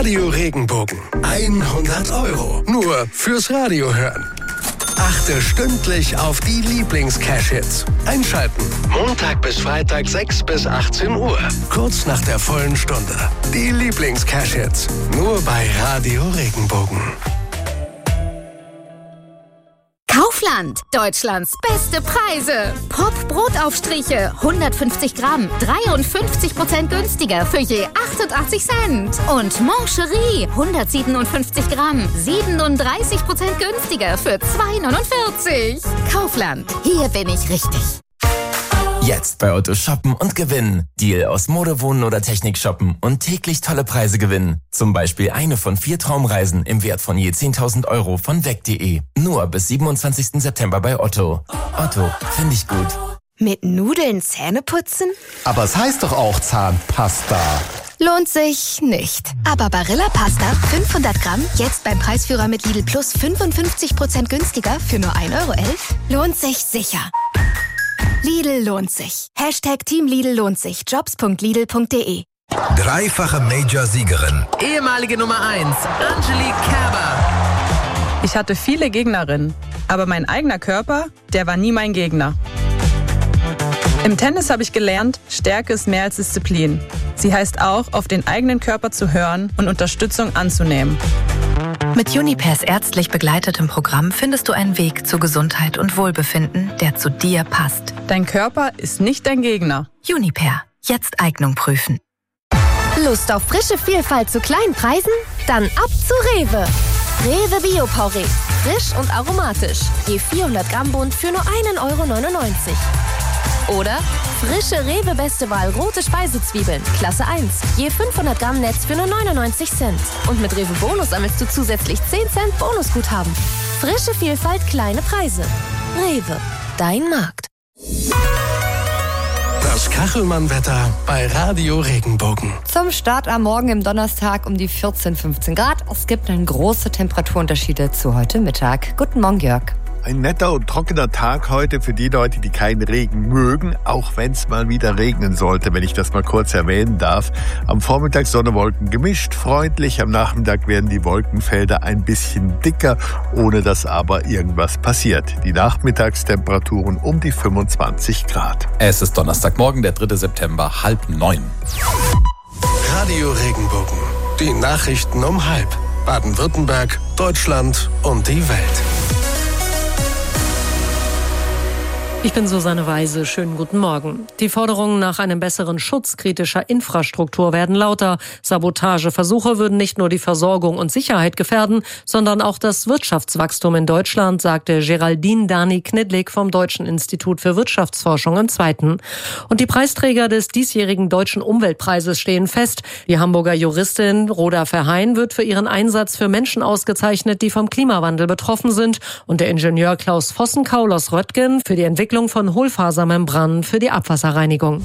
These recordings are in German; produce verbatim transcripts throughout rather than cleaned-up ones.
Radio Regenbogen. hundert Euro. Nur fürs Radio hören. Achte stündlich auf die Lieblings-Cash-Hits. Einschalten. Montag bis Freitag sechs bis achtzehn Uhr. Kurz nach der vollen Stunde. Die Lieblings-Cash-Hits. Nur bei Radio Regenbogen. Kaufland. Deutschlands beste Preise. Pop Brotaufstriche. hundertfünfzig Gramm. dreiundfünfzig Prozent günstiger für je achtundachtzig Cent. Und Moncherie. hundertsiebenundfünfzig Gramm. siebenunddreißig Prozent günstiger für zwei neunundvierzig. Kaufland. Hier bin ich richtig. Jetzt bei Otto shoppen und gewinnen. Deal aus Mode, Wohnen oder Technik shoppen und täglich tolle Preise gewinnen. Zum Beispiel eine von vier Traumreisen im Wert von je zehntausend Euro von weg punkt de. Nur bis siebenundzwanzigsten September bei Otto. Otto, finde ich gut. Mit Nudeln Zähne putzen? Aber es heißt doch auch Zahnpasta. Lohnt sich nicht. Aber Barilla Pasta fünfhundert Gramm, jetzt beim Preisführer mit Lidl Plus fünfundfünfzig Prozent günstiger für nur ein Euro elf. Lohnt sich sicher. Lidl lohnt sich. Hashtag Team Lidl lohnt sich. Jobs punkt lidl punkt de. Dreifache Major-Siegerin. Ehemalige Nummer eins, Angelique Kerber. Ich hatte viele Gegnerinnen, aber mein eigener Körper, der war nie mein Gegner. Im Tennis habe ich gelernt, Stärke ist mehr als Disziplin. Sie heißt auch, auf den eigenen Körper zu hören und Unterstützung anzunehmen. Mit Junipers ärztlich begleitetem Programm findest du einen Weg zu Gesundheit und Wohlbefinden, der zu dir passt. Dein Körper ist nicht dein Gegner. Juniper. Jetzt Eignung prüfen. Lust auf frische Vielfalt zu kleinen Preisen? Dann ab zu Rewe. Rewe Bio-Porree. Frisch und aromatisch. Je vierhundert Gramm Bund für nur einen Euro neunundneunzig. Oder frische Rewe Beste Wahl rote Speisezwiebeln, Klasse eins. Je fünfhundert Gramm Netz für nur neunundneunzig Cent. Und mit Rewe Bonus sammelst du zusätzlich zehn Cent Bonusguthaben. Frische Vielfalt, kleine Preise. Rewe, dein Markt. Das Kachelmann-Wetter bei Radio Regenbogen. Zum Start am Morgen im Donnerstag um die vierzehn, fünfzehn Grad. Es gibt dann große Temperaturunterschiede zu heute Mittag. Guten Morgen, Jörg. Ein netter und trockener Tag heute für die Leute, die keinen Regen mögen, auch wenn es mal wieder regnen sollte, wenn ich das mal kurz erwähnen darf. Am Vormittag Sonne, Wolken gemischt, freundlich. Am Nachmittag werden die Wolkenfelder ein bisschen dicker, ohne dass aber irgendwas passiert. Die Nachmittagstemperaturen um die fünfundzwanzig Grad. Es ist Donnerstagmorgen, der dritte September, halb neun. Radio Regenbogen. Die Nachrichten um halb. Baden-Württemberg, Deutschland und die Welt. Ich bin Susanne Weise. Schönen guten Morgen. Die Forderungen nach einem besseren Schutz kritischer Infrastruktur werden lauter. Sabotageversuche würden nicht nur die Versorgung und Sicherheit gefährden, sondern auch das Wirtschaftswachstum in Deutschland, sagte Geraldine Dani-Knidlik vom Deutschen Institut für Wirtschaftsforschung im Zweiten. Und die Preisträger des diesjährigen Deutschen Umweltpreises stehen fest. Die Hamburger Juristin Rhoda Verheyen wird für ihren Einsatz für Menschen ausgezeichnet, die vom Klimawandel betroffen sind. Und der Ingenieur Klaus Vossenkaul aus Röttgen für die Entwicklung von Hohlfasermembranen für die Abwasserreinigung.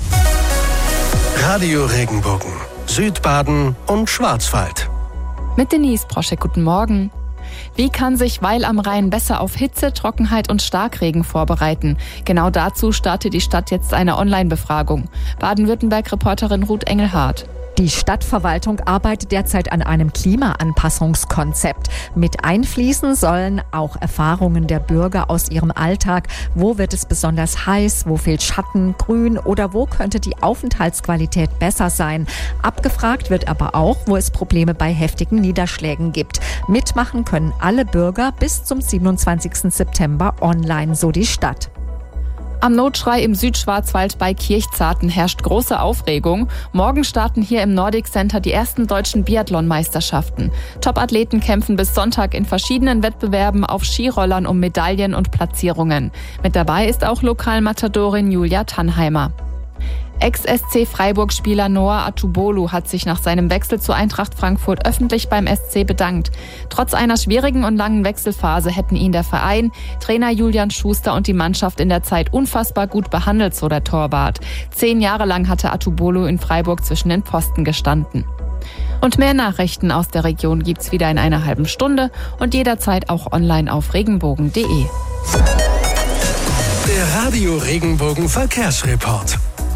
Radio Regenbogen, Südbaden und Schwarzwald. Mit Denise Proschek, guten Morgen. Wie kann sich Weil am Rhein besser auf Hitze, Trockenheit und Starkregen vorbereiten? Genau dazu startet die Stadt jetzt eine Online-Befragung. Baden-Württemberg-Reporterin Ruth Engelhardt. Die Stadtverwaltung arbeitet derzeit an einem Klimaanpassungskonzept. Mit einfließen sollen auch Erfahrungen der Bürger aus ihrem Alltag. Wo wird es besonders heiß? Wo fehlt Schatten, Grün? Oder wo könnte die Aufenthaltsqualität besser sein? Abgefragt wird aber auch, wo es Probleme bei heftigen Niederschlägen gibt. Mitmachen können alle Bürger bis zum siebenundzwanzigsten September online, so die Stadt. Am Notschrei im Südschwarzwald bei Kirchzarten herrscht große Aufregung. Morgen starten hier im Nordic Center die ersten deutschen Biathlon-Meisterschaften. Top-Athleten kämpfen bis Sonntag in verschiedenen Wettbewerben auf Skirollern um Medaillen und Platzierungen. Mit dabei ist auch Lokalmatadorin Julia Tannheimer. Ex-S C Freiburg-Spieler Noah Atubolu hat sich nach seinem Wechsel zu Eintracht Frankfurt öffentlich beim S C bedankt. Trotz einer schwierigen und langen Wechselphase hätten ihn der Verein, Trainer Julian Schuster und die Mannschaft in der Zeit unfassbar gut behandelt, so der Torwart. Zehn Jahre lang hatte Atubolu in Freiburg zwischen den Pfosten gestanden. Und mehr Nachrichten aus der Region gibt's wieder in einer halben Stunde und jederzeit auch online auf regenbogen punkt de. Der Radio Regenbogen Verkehrsreport.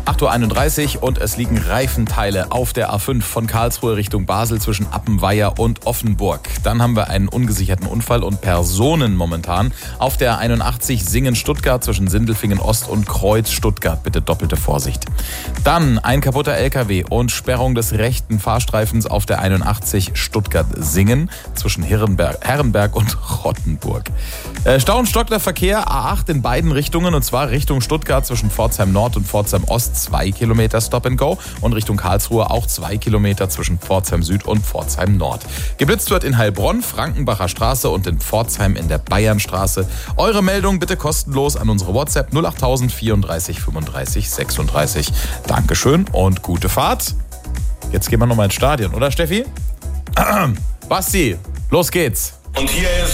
acht Uhr einunddreißig und es liegen Reifenteile auf der A fünf von Karlsruhe Richtung Basel zwischen Appenweier und Offenburg. Dann haben wir einen ungesicherten Unfall und Personen momentan auf der A einundachtzig Singen-Stuttgart zwischen Sindelfingen Ost und Kreuz Stuttgart. Bitte doppelte Vorsicht. Dann ein kaputter L K W und Sperrung des rechten Fahrstreifens auf der einundachtzig Stuttgart-Singen zwischen Herrenberg, Herrenberg und Rottenburg. Äh, Stau und stockender Verkehr A acht in beiden Richtungen und zwar Richtung Stuttgart zwischen Pforzheim Nord und Pforzheim Ost zwei Kilometer Stop and Go und Richtung Karlsruhe auch zwei Kilometer zwischen Pforzheim Süd und Pforzheim Nord. Geblitzt wird in Heilbronn, Frankenbacher Straße und in Pforzheim in der Bayernstraße. Eure Meldung bitte kostenlos an unsere WhatsApp null achttausend vierunddreißig fünfunddreißig sechsunddreißig. Dankeschön und gute Fahrt. Jetzt gehen wir nochmal ins Stadion, oder Steffi? Basti, los geht's. Und hier ist